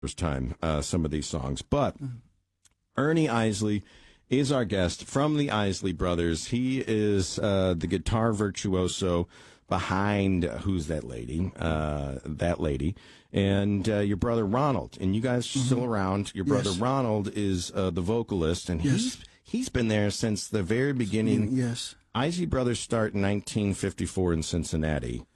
first time, some of these songs. But Ernie Isley is our guest from the Isley Brothers. He is the guitar virtuoso behind Who's That Lady? That Lady. And your brother Ronald. And you guys are still around. Your brother Ronald is the vocalist, and he's been there since the very beginning. Yes. Isley Brothers start in 1954 in Cincinnati.